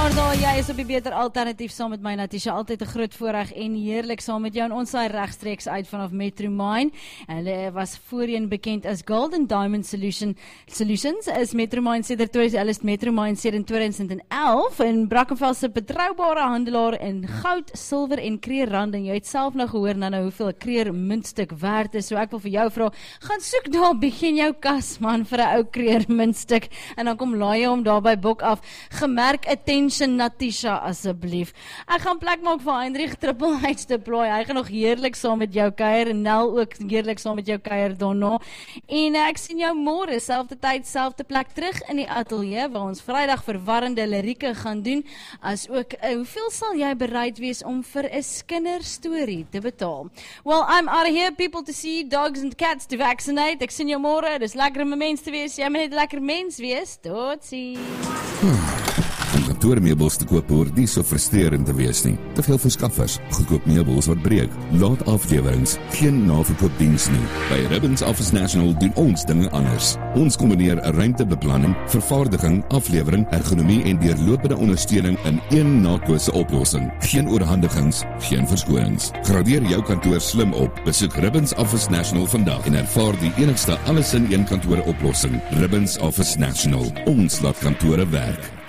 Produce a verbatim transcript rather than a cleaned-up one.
Maar daar, jy is op die beter alternatief saam met my, Natisha, altyd 'n groot voorreg en heerlik saam met jou, en ons saai regstreeks uit vanaf Metromine. Hulle was voorheen bekend as Golden Diamond Solution, Solutions, is Metromine sedert hulle is Metromine sedert twintig elf, en Brackenfell se betroubare handelaar in goud, silwer en kreerrand, en jy het self nou gehoor nou, nou hoeveel 'n kreer muntstuk werd is, so ek wil vir jou vra, gaan soek daar bietjie in jou kas, man, vir 'n ou kreer muntstuk, en dan kom laai jy hom daar by Bok af, gemerk attention Natisha asseblief. Ek gaan plek maak vir Heinrich Triple H deploy, hy gaan nog heerlik saam met jou kuier, en Nel ook heerlik saam met jou kuier daarna, en ek sien jou môre, selfde tyd, selfde plek, terug in die ateljee, waar ons Vrydag verwarrende lirieke gaan doen, as ook, uh, hoeveel sal jy bereid wees om vir 'n kinderstorie te betaal? Well, I'm out of here, people to see, dogs and cats to vaccinate, ek sien jou môre, dis lekker om 'n mens te wees, jy moet net lekker mens wees, totsiens. Om kantoormeubels te koop hoort nie so frustrerend te wees nie. Te veel verskaffers, goedkoop meubels wat breek, laat aflewerings, geen naverkoopdiens nie. By Ribbons Office National doen ons dinge anders. Ons kombineer 'n ruimtebeplanning, vervaardiging, aflewering, ergonomie en deurlopende ondersteuning in een nakose oplossing. Geen oorhandigings, geen verskonings. Gradeer jou kantoor slim op. Besoek Ribbons Office National vandag en ervaar die enigste alles in een kantoor oplossing. Ribbons Office National. Ons laat kantore werk.